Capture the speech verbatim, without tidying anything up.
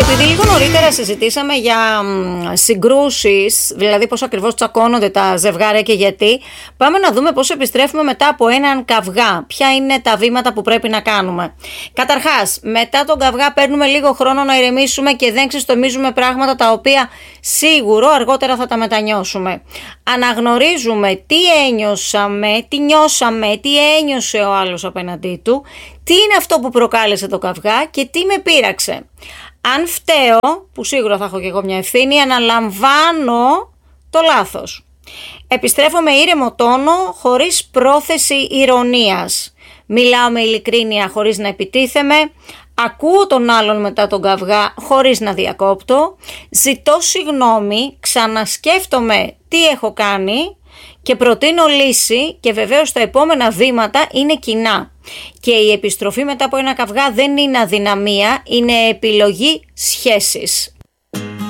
επειδή λίγο νωρίτερα συζητήσαμε για συγκρούσεις, δηλαδή πώς ακριβώς τσακώνονται τα ζευγάρια και γιατί, πάμε να δούμε πώς επιστρέφουμε μετά από έναν καυγά. Ποια είναι τα βήματα που πρέπει να κάνουμε. Καταρχάς, μετά τον καυγά παίρνουμε λίγο χρόνο να ηρεμήσουμε και δεν ξεστομίζουμε πράγματα τα οποία σίγουρο αργότερα θα τα μετανιώσουμε. Αναγνωρίζουμε τι ένιωσαμε, τι νιώσαμε, τι ένιωσε ο άλλος απέναντί του, τι είναι αυτό που προκάλεσε το καυγά και τι με πείραξε. Αν φταίω, που σίγουρα θα έχω και εγώ μια ευθύνη, αναλαμβάνω το λάθος. Επιστρέφω με ήρεμο τόνο, χωρίς πρόθεση ηρωνίας. Μιλάω με ειλικρίνεια χωρίς να επιτίθεμαι. Ακούω τον άλλον μετά τον καυγά χωρίς να διακόπτω. Ζητώ συγγνώμη, ξανασκέφτομαι τι έχω κάνει και προτείνω λύση, και βεβαίως τα επόμενα βήματα είναι κοινά. Και η επιστροφή μετά από ένα καυγά δεν είναι αδυναμία, είναι επιλογή σχέσης.